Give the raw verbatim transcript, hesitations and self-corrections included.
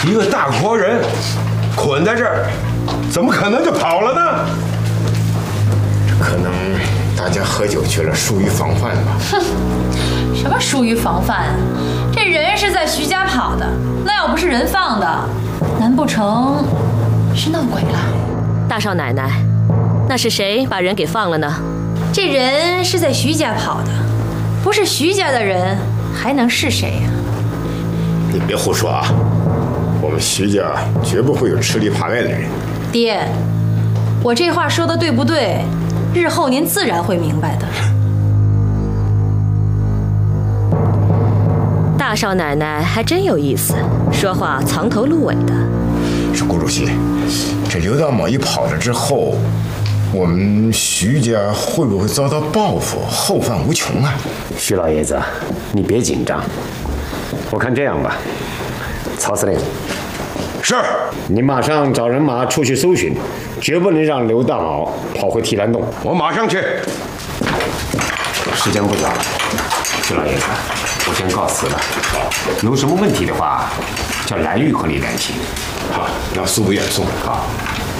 一个大活人捆在这儿，怎么可能就跑了呢？ 可能大家喝酒去了，疏于防范吧。 哼，什么疏于防范啊？这人是在徐家跑的，那要不是人放的，难不成是闹鬼了？ 大少奶奶，那是谁把人给放了呢？ 这人是在徐家跑的，不是徐家的人，还能是谁呀？ 你别胡说啊！我们徐家绝不会有吃里扒外的人。 爹，我这话说的对不对？日后您自然会明白的。 大少奶奶还真有意思，说话藏头露尾的。 是顾主席，这刘大猛一跑了之后，我们徐家会不会遭到报复，后患无穷啊？ 徐老爷子，你别紧张。我看这样吧，曹司令， 是你马上找人马出去搜寻，绝不能让刘大卯跑回提篮洞。 我马上去。 时间不早了，徐老爷子，我先告辞了。有什么问题的话，叫蓝玉和你联系。 好，那恕不远送。 好。